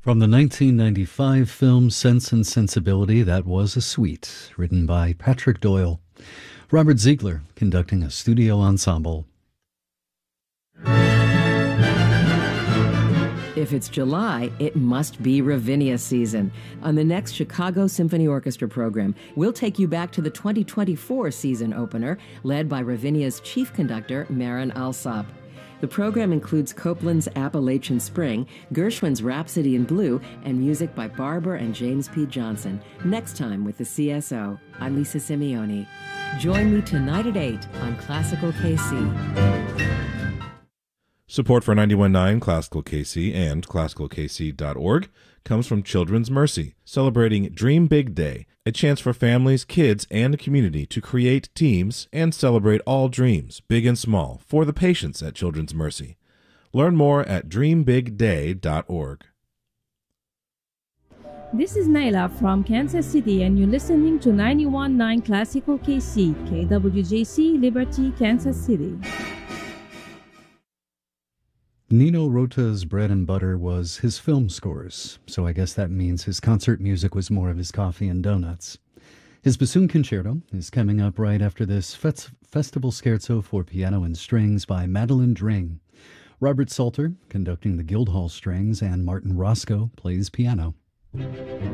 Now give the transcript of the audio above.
From the 1995 film Sense and Sensibility, that was a suite written by Patrick Doyle. Robert Ziegler conducting a studio ensemble. If it's July, it must be Ravinia season. On the next Chicago Symphony Orchestra program, we'll take you back to the 2024 season opener, led by Ravinia's chief conductor, Marin Alsop. The program includes Copland's Appalachian Spring, Gershwin's Rhapsody in Blue, and music by Barber and James P. Johnson. Next time with the CSO, I'm Lisa Simeone. Join me tonight at 8 on Classical KC. Support for 91.9 Classical KC and classicalkc.org comes from Children's Mercy, celebrating Dream Big Day, a chance for families, kids, and the community to create teams and celebrate all dreams, big and small, for the patients at Children's Mercy. Learn more at dreambigday.org. This is Naila from Kansas City, and you're listening to 91.9 Classical KC, KWJC, Liberty, Kansas City. Nino Rota's bread and butter was his film scores, so I guess that means his concert music was more of his coffee and donuts. His bassoon concerto is coming up right after this festival scherzo for piano and strings by Madeline Dring. Robert Salter conducting the Guildhall strings, and Martin Roscoe plays piano.